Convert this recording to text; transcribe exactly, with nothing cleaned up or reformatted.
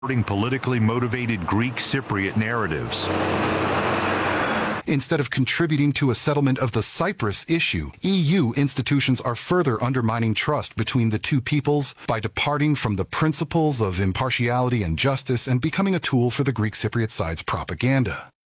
politically motivated Greek Cypriot narratives. Instead of contributing to a settlement of the Cyprus issue, E U institutions are further undermining trust between the two peoples by departing from the principles of impartiality and justice and becoming a tool for the Greek Cypriot side's propaganda.